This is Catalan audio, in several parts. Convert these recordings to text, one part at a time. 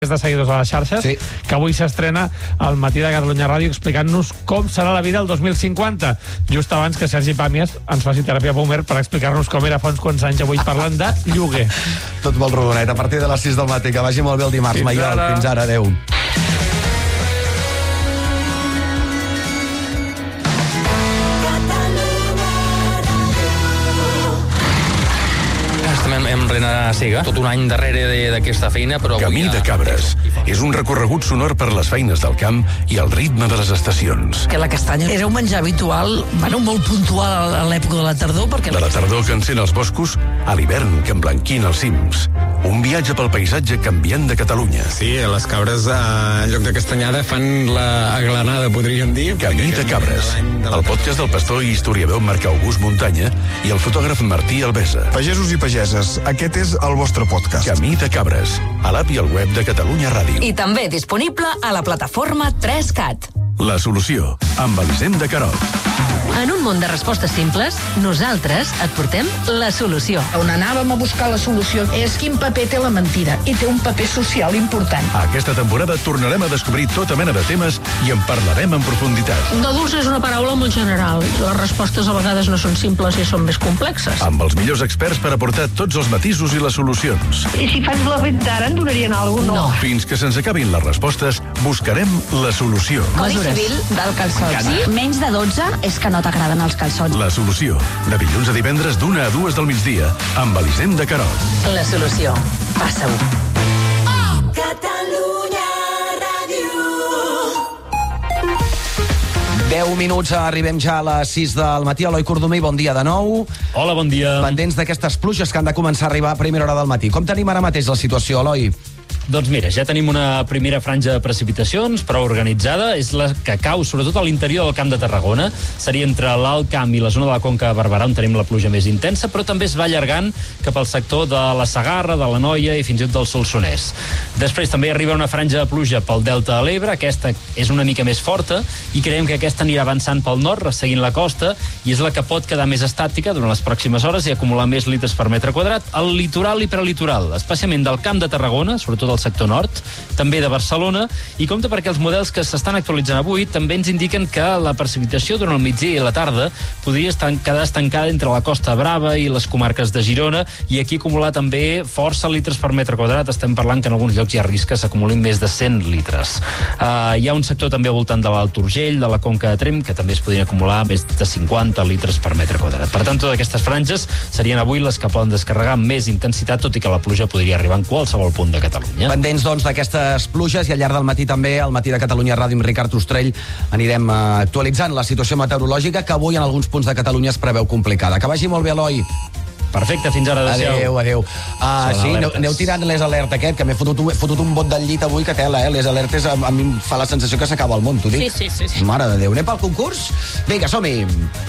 de seguidors a les xarxes, sí, que avui s'estrena al Matí de Catalunya Ràdio explicant-nos com serà la vida el 2050, just abans que Sergi Pàmies ens faci teràpia Boomer per explicar-nos com era fa uns quants anys. Avui parlant de lloguer. Tot molt rodonet, a partir de les 6 del matí. Que vagi molt bé el dimarts, Maiol. Fins ara, adeu. Hem renat cega, tot un any darrere d'aquesta feina, però Camí de Cabres és un recorregut sonor per les feines del camp i el ritme de les estacions. Que la castanya era un menjar habitual, molt puntual a l'època de la tardor, perquè... De la tardor que encén els boscos a l'hivern que emblanquina els cims. Un viatge pel paisatge canviant de Catalunya. Sí, les cabres, en lloc de castanyada, fan la aglanada, podríem dir. Camí de Cabres, el podcast del pastor i historiador Marc August Muntanya i el fotògraf Martí Albesa. Pagesos i pageses, aquest és el vostre podcast. Camí de Cabres, a l'app i al web de Catalunya Ràdio. I també disponible a la plataforma 3CAT. La solució, amb Elisenda Carot. En un món de respostes simples, nosaltres et portem la solució. On anàvem a buscar la solució és quin paper té la mentida, i té un paper social important. Aquesta temporada tornarem a descobrir tota mena de temes i en parlarem en profunditat. Adults és una paraula molt general. Les respostes a vegades no són simples i són més complexes. Amb els millors experts per aportar tots els matisos i les solucions. I si faig la venta ara, em donarien alguna cosa? No. Fins que se'ns acabin les respostes, buscarem la solució. Codi civil del calçot. Sí? Menys de 12 és que no t'agraden els calçots. La solució, de dilluns a divendres d'1 a 2 del migdia, amb Elisenda Carot. La solució. Passa-ho. Catalunya Ràdio. 10 minuts, arribem ja a les 6 del matí. Eloi Cordomí, bon dia de nou. Hola, bon dia. Pendents d'aquestes pluges que han de començar a arribar a primera hora del matí. Com tenim ara mateix la situació, Eloi? Doncs mira, ja tenim una primera franja de precipitacions, prou organitzada. És la que cau sobretot a l'interior del Camp de Tarragona. Seria entre l'Alt Camp i la zona de la Conca de Barberà on tenim la pluja més intensa, però també es va allargant cap al sector de la Segarra, de l'Anoia i fins i tot del Solsonès. Després també arriba una franja de pluja pel Delta de l'Ebre. Aquesta és una mica més forta i creiem que aquesta anirà avançant pel nord, resseguint la costa, i és la que pot quedar més estàtica durant les pròximes hores i acumular més litres per metre quadrat al litoral i prelitoral, especialment del Camp de Tarragona, sobretot al sector nord, també de Barcelona, i compte perquè els models que s'estan actualitzant avui també ens indiquen que la precipitació durant el migdia i la tarda podria quedar estancada entre la Costa Brava i les comarques de Girona, i aquí acumular també força litres per metre quadrat. Estem parlant que en alguns llocs hi ha risc que s'acumulin més de 100 litres. Hi ha un sector també al voltant de l'Alt Urgell, de la Conca de Tremp, que també es podrien acumular més de 50 litres per metre quadrat. Per tant, totes aquestes franges serien avui les que poden descarregar amb més intensitat, tot i que la pluja podria arribar en qualsevol punt de Catalunya. Pendents, doncs, d'aquestes pluges, i al llarg del matí també, al Matí de Catalunya Ràdio amb Ricard Ostrell, anirem actualitzant la situació meteorològica, que avui en alguns punts de Catalunya es preveu complicada. Que vagi molt bé, Eloi. Perfecte, fins ara. Adéu. Sí, aneu tirant les alertes aquest, que m'he fotut un bot del llit avui, que tela, les alertes a mi em fa la sensació que s'acaba el món, t'ho dic. Sí. Mare de Déu. Anem pel concurs? Vinga, som-hi.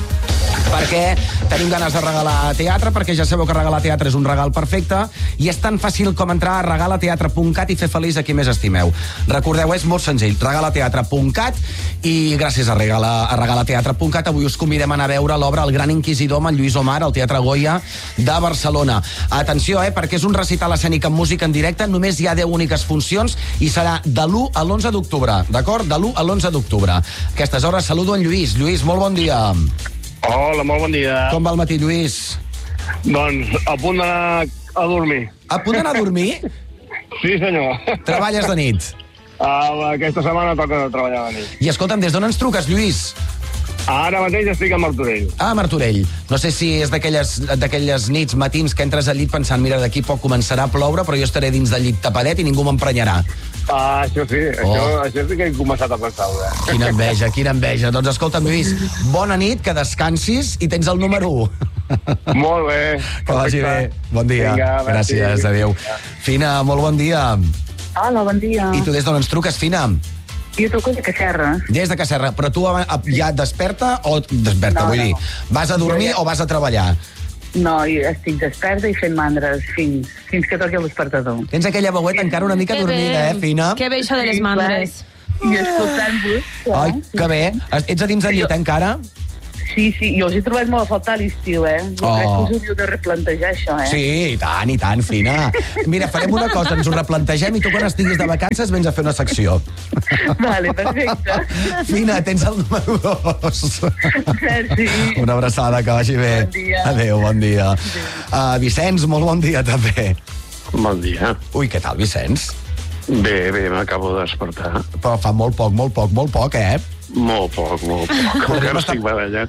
Perquè tenim ganes de regalar teatre, perquè ja sabeu que regalar teatre és un regal perfecte, i és tan fàcil com entrar a regalateatre.cat i fer feliç a qui més estimeu. Recordeu, és molt senzill, regalateatre.cat, i gràcies a regalateatre.cat avui us convidem a anar a veure l'obra El Gran Inquisidor amb en Lluís Omar al Teatre Goya de Barcelona. Atenció, perquè és un recital escènic amb música en directe, només hi ha 10 úniques funcions i serà de l'1 a l'11 d'octubre, d'acord? De l'1 a l'11 d'octubre. Aquestes hores saludo en Lluís. Lluís, molt bon dia. Hola, molt bon dia. Com va el matí, Lluís? Doncs a punt d'anar a dormir. A punt d'anar a dormir? Sí, senyor. Treballes de nit? Aquesta setmana toca treballar de nit. I escolta'm, des d'on ens truques, Lluís? Ara mateix estic a Martorell. A Martorell. No sé si és d'aquelles nits, matins, que entres al llit pensant, mira, d'aquí poc començarà a ploure, però jo estaré dins del llit tapadet i ningú m'emprenyarà. Això sí, això sí que he començat a pensar-ho. Quina enveja. Doncs escolta'm, Lluís, bona nit, que descansis i tens el número 1. Molt bé. Que vagi bé. Bon dia. Vinga, gràcies, adéu. Fina, molt bon dia. Hola, bon dia. I tu des d'on ens truques, Fina? Jo truco de Cacerra. Des de Cacerra, però tu ja desperta o desperta, vull dir, vas a dormir o vas a treballar? No, jo estic desperta i fent mandres fins que toqui el despertador. Tens aquella veueta encara una mica dormida, Fina? Que bé això de les mandres. I escoltant-vos. Ai, que bé. Ets a dins del llit encara? Sí, jo us he trobat molt a faltar a l'estiu, Jo crec que us hauríeu de replantejar això, Sí, i tant, Fina. Mira, farem una cosa, ens ho replantegem i tu quan estiguis de vacances vens a fer una secció. Vale, perfecte. Fina, tens el número 2. Merci. Una abraçada, que vagi bé. Bon dia. Adéu, bon dia. Vicenç, molt bon dia també. Bon dia. Ui, què tal, Vicenç? Bé, m'acabo de despertar. Però fa molt poc, Molt poc. Encara estic barallant.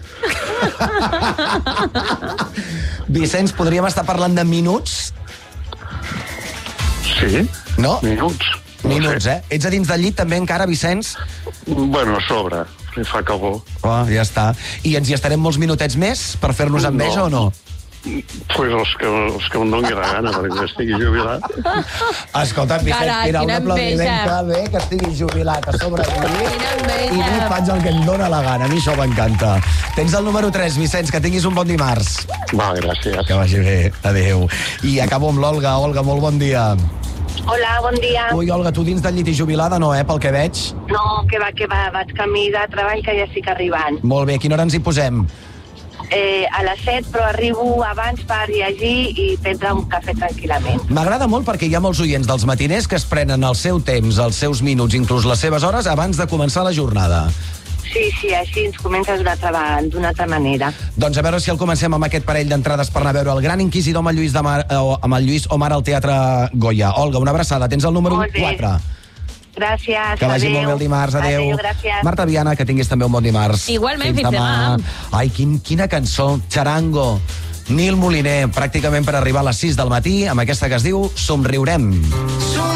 Vicenç, podríem estar parlant de minuts? Sí? No? Minuts. Minuts, Ets a dins del llit també encara, Vicenç? Bueno, a sobre. Fa calor. Ja està. I ens hi estarem molts minutets més per fer-nos enveja o no? Pues els que em doni la gana, perquè estigui jubilat. Escolta, Vicenç, mira, un aplaudiment que bé que estiguis jubilat a sobre de mi i li faig el que em dóna la gana. A mi això m'encanta. Tens el número 3, Vicenç, que tinguis un bon dimarts. Va, gràcies. Que vagi bé. Adéu. I acabo amb l'Olga. Olga, molt bon dia. Hola, bon dia. Ui, Olga, tu dins del llit i jubilada no, pel que veig? No, que va, vaig camí de treball que ja estic arribant. Molt bé, a quina hora ens hi posem? A les 7, però arribo abans per llegir i prendre un cafè tranquil·lament. M'agrada molt perquè hi ha molts oients dels matiners que es prenen el seu temps, els seus minuts, inclús les seves hores, abans de començar la jornada. Sí, així ens comences d'una altra manera. Doncs a veure si el comencem amb aquest parell d'entrades per anar a veure el Gran Inquisidor amb el Lluís Omar al Teatre Goya. Olga, una abraçada, tens el número 4. Gràcies, que vagi molt bé el dimarts, adéu. Gràcies. Marta Viana, que tinguis també un bon dimarts. Igualment, fins demà. Ai, quina cançó, Charango. Nil Moliner, pràcticament per arribar a les 6 del matí, amb aquesta que es diu Somriurem.